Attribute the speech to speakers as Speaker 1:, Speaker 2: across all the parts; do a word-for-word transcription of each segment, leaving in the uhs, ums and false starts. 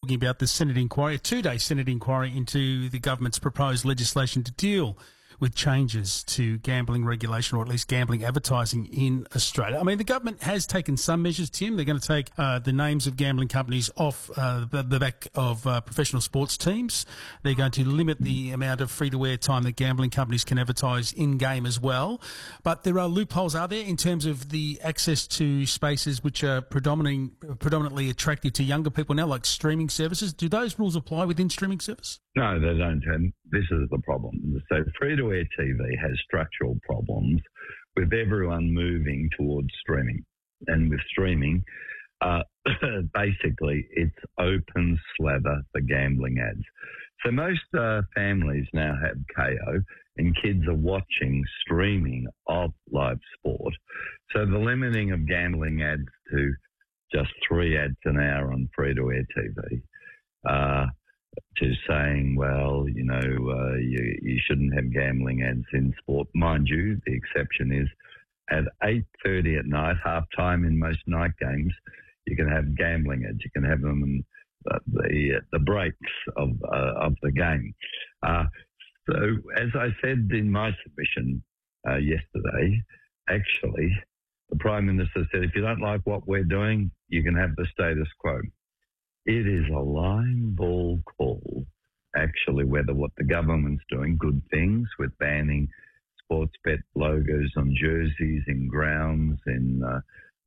Speaker 1: talking about the Senate inquiry, a two-day Senate inquiry into the government's proposed legislation to deal with changes to gambling regulation, or at least gambling advertising in Australia. I mean, the government has taken some measures, Tim. They're going to take uh, the names of gambling companies off uh, the, the back of uh, professional sports teams. They're going to limit the amount of free-to-air time that gambling companies can advertise in-game as well. But there are loopholes, are there, in terms of the access to spaces which are predominantly, predominantly attractive to younger people now, like streaming services? Do those rules apply within streaming service?
Speaker 2: No, they don't. And this is the problem. So free-to-air T V has structural problems with everyone moving towards streaming. And with streaming, uh, basically it's open slather for gambling ads. So most uh, families now have K O and kids are watching streaming of live sport. So the limiting of gambling ads to just three ads an hour on free-to-air T V, uh, to saying, well, you know, uh, you, you shouldn't have gambling ads in sport. Mind you, the exception is at eight thirty at night, half-time in most night games, you can have gambling ads. You can have them in the, the, the breaks of, uh, of the game. Uh, so, as I said in my submission uh, yesterday, actually, the Prime Minister said, if you don't like what we're doing, you can have the status quo. It is a line ball call, actually, whether what the government's doing, good things with banning sports bet logos on jerseys, in grounds, in uh,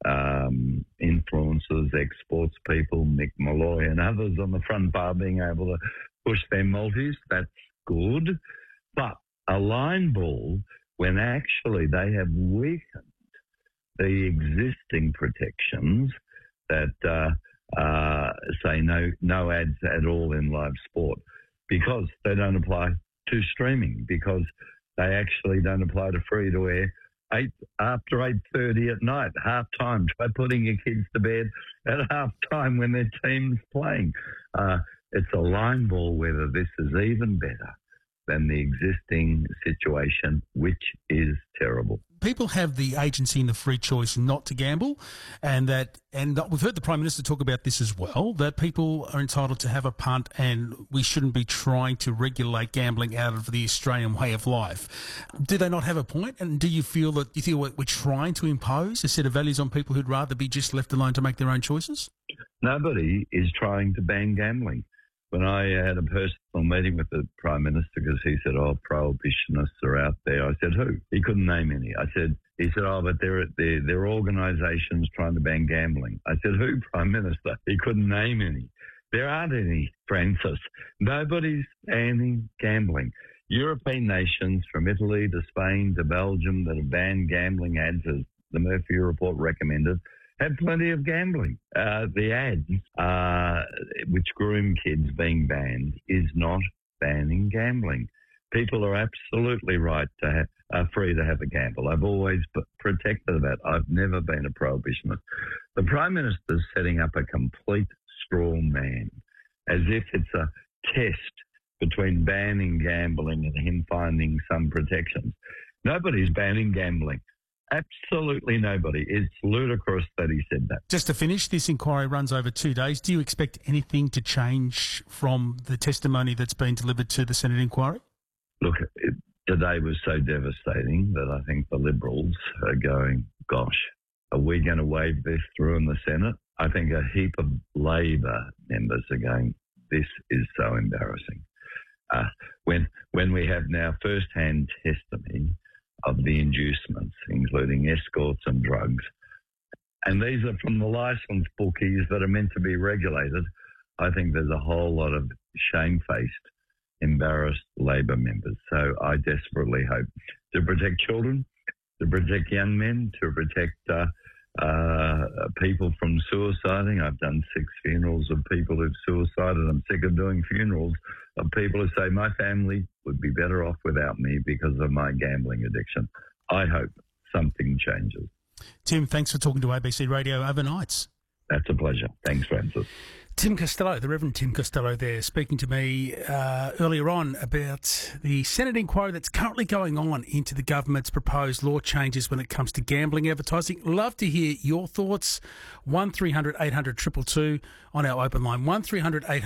Speaker 2: um, influencers, ex-sports people, Mick Malloy and others on the front bar being able to push their multis. That's good. But a line ball, when actually they have weakened the existing protections that uh, uh, say no no ads at all in live sport, because they don't apply to streaming, because they actually don't apply to free-to-air eight, after eight thirty at night, half-time. Try putting your kids to bed at half-time when their team's playing. Uh, it's a line ball whether this is even better than the existing situation, which is terrible.
Speaker 1: People have the agency and the free choice not to gamble, and that, and we've heard the Prime Minister talk about this as well, that people are entitled to have a punt, and we shouldn't be trying to regulate gambling out of the Australian way of life. Do they not have a point? And do you feel that you feel we're trying to impose a set of values on people who'd rather be just left alone to make their own choices?
Speaker 2: Nobody is trying to ban gambling. When I had a personal meeting with the Prime Minister, because he said, oh, prohibitionists are out there, I said, who? He couldn't name any. I said, he said, oh, but there, there, there are organisations trying to ban gambling. I said, who, Prime Minister? He couldn't name any. There aren't any, Francis. Nobody's banning gambling. European nations, from Italy to Spain to Belgium, that have banned gambling ads, as the Murphy Report recommended, have plenty of gambling. Uh, the ads, uh, which groom kids being banned, is not banning gambling. People are absolutely right to have, are free to have a gamble. I've always protected that. I've never been a prohibitionist. The Prime Minister is setting up a complete straw man, as if it's a test between banning gambling and him finding some protections. Nobody's banning gambling. Absolutely nobody. It's ludicrous that he said that.
Speaker 1: Just to finish, this inquiry runs over two days. Do you expect anything to change from the testimony that's been delivered to the Senate inquiry?
Speaker 2: Look, it, today was so devastating that I think the Liberals are going, gosh, are we going to wave this through in the Senate? I think a heap of Labor members are going, this is so embarrassing. Uh, when, when we have now first-hand testimony of the inducements, including escorts and drugs. And these are from the licensed bookies that are meant to be regulated. I think there's a whole lot of shamefaced, embarrassed Labor members. So I desperately hope to protect children, to protect young men, to protect uh, uh, people from suiciding. I've done six funerals of people who've suicided. I'm sick of doing funerals of people who say my family would be better off without me because of my gambling addiction. I hope something changes.
Speaker 1: Tim, thanks for talking to A B C Radio overnights.
Speaker 2: That's a pleasure. Thanks, Francis.
Speaker 1: Tim Costello, the Reverend Tim Costello there, speaking to me uh, earlier on about the Senate inquiry that's currently going on into the government's proposed law changes when it comes to gambling advertising. Love to hear your thoughts. one three hundred eight hundred two two two on our open line. one three hundred eight hundred